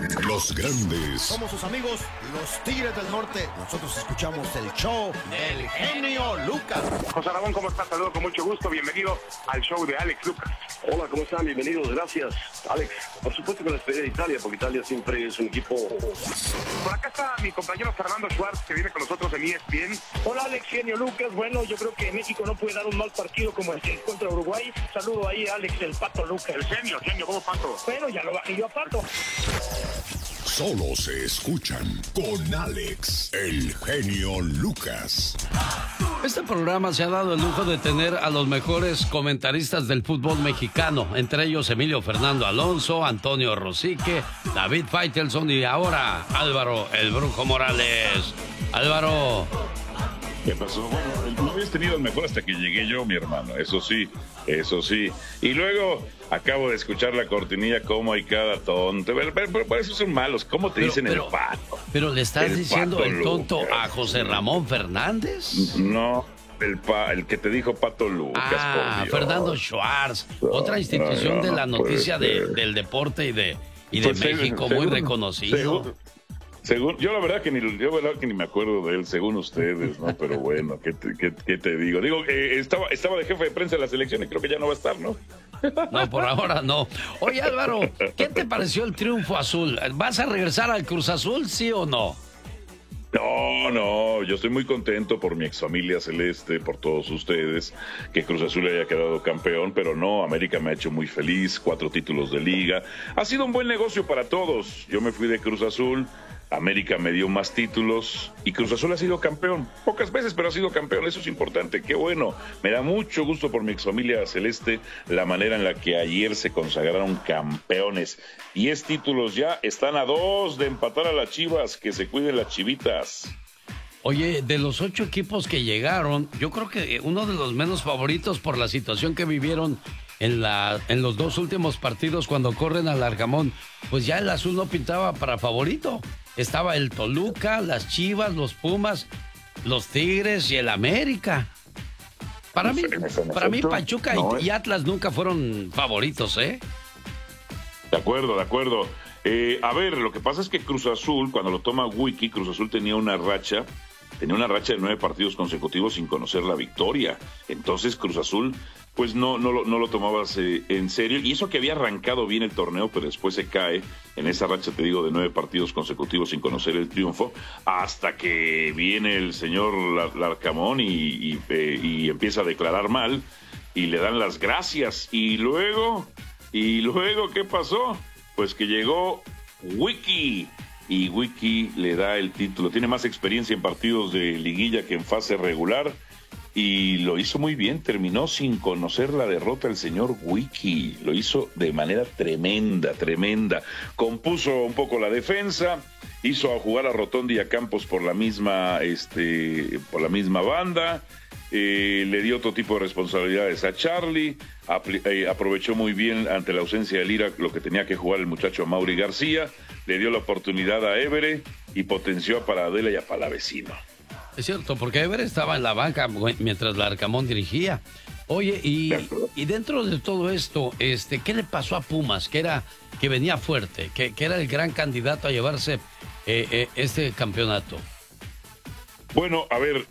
Los grandes. Somos sus amigos, los Tigres del Norte. Nosotros escuchamos el show del genio Lucas. José Ramón, ¿cómo estás? Saludos con mucho gusto. Bienvenido al show de Alex Lucas. Hola, ¿cómo están? Bienvenidos, gracias, Alex. Por supuesto que la despedida de Italia, porque Italia siempre es un equipo... Por acá está mi compañero Fernando Schwartz, que viene con nosotros en ESPN. Hola, Alex, genio Lucas. Bueno, yo creo que México no puede dar un mal partido como el que contra Uruguay. Saludo ahí a Alex, el Pato Lucas. El genio, ¿cómo Pato? Bueno, ya lo bajé yo a Pato. Solo se escuchan con Alex, el genio Lucas. Este programa se ha dado el lujo de tener a los mejores comentaristas del fútbol mexicano, entre ellos Emilio Fernando Alonso, Antonio Rosique, David Faitelson y ahora Álvaro el Brujo Morales. Álvaro. ¿Qué pasó? Bueno, no habías tenido el mejor hasta que llegué yo, mi hermano, eso sí. Y luego acabo de escuchar la cortinilla, como hay cada tonto. Pero por eso son malos, ¿cómo te dicen el pato? ¿Pero le estás el diciendo Pato el tonto Lucas a José Ramón Fernández? No, el que te dijo Pato Lucas. Fernando Schwartz, otra institución de la noticia del deporte y de México, muy reconocido. Según, yo la verdad que ni me acuerdo de él, según ustedes, ¿no? Pero bueno, ¿qué te digo? Digo, estaba de jefe de prensa de la selección y creo que ya no va a estar, ¿no? No, por ahora no. Oye, Álvaro, ¿qué te pareció el triunfo azul? ¿Vas a regresar al Cruz Azul, sí o no? No, yo estoy muy contento por mi exfamilia celeste, por todos ustedes, que Cruz Azul haya quedado campeón, pero no, América me ha hecho muy feliz, 4 títulos de liga. Ha sido un buen negocio para todos. Yo me fui de Cruz Azul, América me dio más títulos y Cruz Azul ha sido campeón. Pocas veces, pero ha sido campeón. Eso es importante. Qué bueno. Me da mucho gusto por mi exfamilia celeste la manera en la que ayer se consagraron campeones. 10 títulos ya. Están a 2 de empatar a las Chivas. Que se cuiden las chivitas. Oye, de los 8 equipos que llegaron, yo creo que uno de los menos favoritos por la situación que vivieron en los 2 últimos partidos cuando corren al Arcamón, pues ya el azul no pintaba para favorito. Estaba el Toluca, las Chivas, los Pumas, los Tigres y el América. Para mí Pachuca y Atlas nunca fueron favoritos, ¿eh? De acuerdo. A ver, lo que pasa es que Cruz Azul, cuando lo toma Wiki, Cruz Azul tenía una racha de 9 partidos consecutivos sin conocer la victoria. Entonces Cruz Azul pues no lo tomabas en serio, y eso que había arrancado bien el torneo, pero después se cae en esa racha, te digo, de 9 partidos consecutivos sin conocer el triunfo, hasta que viene el señor Larcamón y empieza a declarar mal, y le dan las gracias, y luego, ¿qué pasó? Pues que llegó Wiki, y Wiki le da el título, tiene más experiencia en partidos de liguilla que en fase regular, y lo hizo muy bien, terminó sin conocer la derrota el señor Wiki, lo hizo de manera tremenda, compuso un poco la defensa, hizo a jugar a Rotondi y a Campos por la misma banda, le dio otro tipo de responsabilidades a Charlie, aprovechó muy bien ante la ausencia de Lira lo que tenía que jugar el muchacho Mauri García, le dio la oportunidad a Évere y potenció a Paradela y a Palavecino. Es cierto, porque Ever estaba en la banca mientras Larcamón dirigía. Oye, y dentro de todo esto, ¿qué le pasó a Pumas? Que venía fuerte, que era el gran candidato a llevarse este campeonato. Bueno, a ver,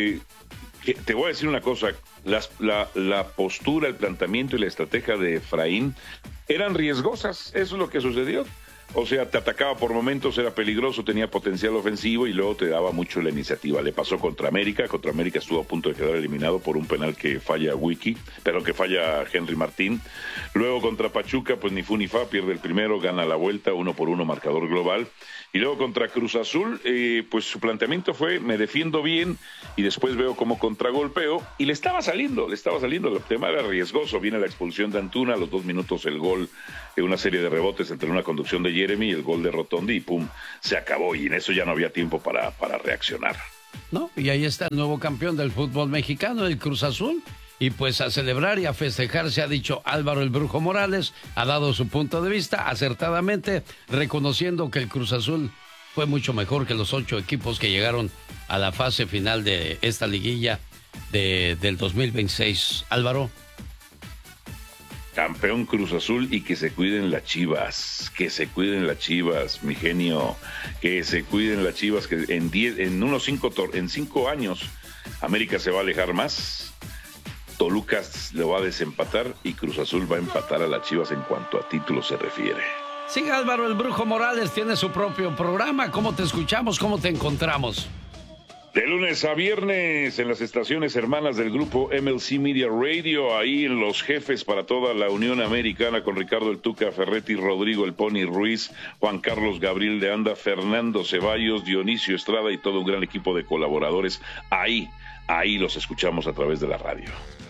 te voy a decir una cosa. La postura, el planteamiento y la estrategia de Efraín eran riesgosas. Eso es lo que sucedió. O sea, te atacaba por momentos, era peligroso, tenía potencial ofensivo y luego te daba mucho la iniciativa. Le pasó contra América estuvo a punto de quedar eliminado por un penal que falla que falla Henry Martín. Luego contra Pachuca, pues ni fu ni fa, pierde el primero, gana la vuelta, 1-1 marcador global. Y luego contra Cruz Azul, pues su planteamiento fue, me defiendo bien y después veo cómo contragolpeo, y le estaba saliendo, el tema era riesgoso, viene la expulsión de Antuna, a los 2 minutos el gol, una serie de rebotes entre una conducción de Jeremy y el gol de Rotondi, y pum, se acabó, y en eso ya no había tiempo para reaccionar. No, y ahí está el nuevo campeón del fútbol mexicano, el Cruz Azul. Y pues a celebrar y a festejar se ha dicho Álvaro el Brujo Morales, ha dado su punto de vista acertadamente, reconociendo que el Cruz Azul fue mucho mejor que los 8 equipos que llegaron a la fase final de esta liguilla del 2026. Álvaro. Campeón Cruz Azul y que se cuiden las Chivas, mi genio, que se cuiden las Chivas, que en 5 años América se va a alejar más, Toluca lo va a desempatar y Cruz Azul va a empatar a las Chivas en cuanto a títulos se refiere. Sí, Álvaro el Brujo Morales tiene su propio programa. ¿Cómo te escuchamos? ¿Cómo te encontramos? De lunes a viernes en las estaciones hermanas del grupo MLC Media Radio, ahí en Los Jefes para toda la Unión Americana con Ricardo el Tuca Ferretti, Rodrigo el Pony Ruiz, Juan Carlos Gabriel de Anda, Fernando Ceballos, Dionisio Estrada y todo un gran equipo de colaboradores. Ahí los escuchamos a través de la radio.